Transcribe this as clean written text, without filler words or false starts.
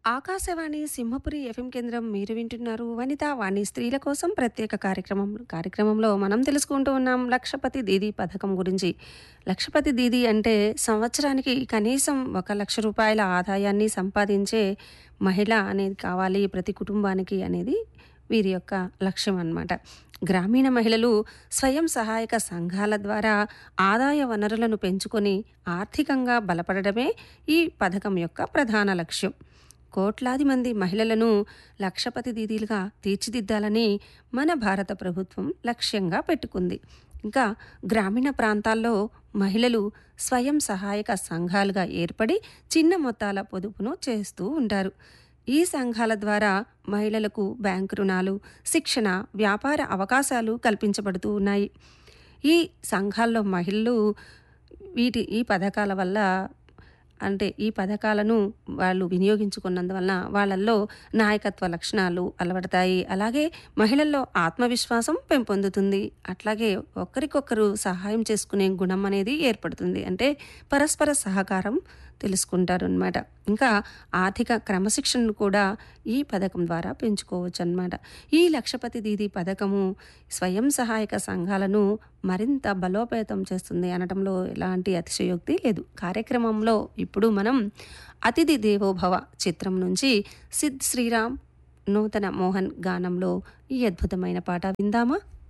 Akashvani Simhapuri FM కేంద్రం మీరు వింటున్నారు వనితా వాణి స్త్రీల కోసం ప్రత్యేక కార్యక్రమంలో మనం తెలుసుకుంటూ ఉన్నాం లక్షపతి దీదీ పథకం గురించి. లక్షపతి దీదీ అంటే సంవత్సరానికి కనీసం 1,00,000 రూపాయల ఆదాయాన్ని సంపాదించే మహిళ అనేది కావాలి ప్రతి కుటుంబానికి అనేది వీరి యొక్క లక్ష్యం అన్నమాట. గ్రామీణ మహిళలు స్వయం సహాయక సంఘాల ద్వారా ఆదాయ వనరులను పెంచుకొని ఆర్థికంగా బలపడడమే ఈ పథకం యొక్క ప్రధాన లక్ష్యం. కోట్లాది మంది మహిళలను లక్షపతి దీదీలుగా తీర్చిదిద్దాలని మన భారత ప్రభుత్వం లక్ష్యంగా పెట్టుకుంది. ఇంకా గ్రామీణ ప్రాంతాల్లో మహిళలు స్వయం సహాయక సంఘాలుగా ఏర్పడి చిన్న మొత్తాల పొదుపును చేస్తూ ఉంటారు. ఈ సంఘాల ద్వారా మహిళలకు బ్యాంకు రుణాలు, శిక్షణ, వ్యాపార అవకాశాలు కల్పించబడుతూ ఉన్నాయి. ఈ సంఘాల్లో మహిళలు ఈ పథకాల వల్ల ఈ పథకాలను వాళ్ళు వినియోగించుకున్నందువలన వాళ్ళల్లో నాయకత్వ లక్షణాలు అలవడతాయి. అలాగే మహిళల్లో ఆత్మవిశ్వాసం పెంపొందుతుంది. అట్లాగే ఒకరికొకరు సహాయం చేసుకునే గుణం అనేది ఏర్పడుతుంది. అంటే పరస్పర సహకారం తెలుసుకుంటారు అన్నమాట. ఇంకా ఆర్థిక క్రమశిక్షణను కూడా ఈ పథకం ద్వారా పెంచుకోవచ్చు అన్నమాట. ఈ లక్షపతి దీదీ పథకము స్వయం సహాయక సంఘాలను మరింత బలోపేతం చేస్తుంది అనడంలో ఎలాంటి అతిశయోక్తి లేదు. కార్యక్రమంలో ఇప్పుడు మనం అతిథి దేవోభవ చిత్రం నుంచి సిద్ శ్రీరామ్, నూతన మోహన్ గానంలో ఈ అద్భుతమైన పాట విందామా?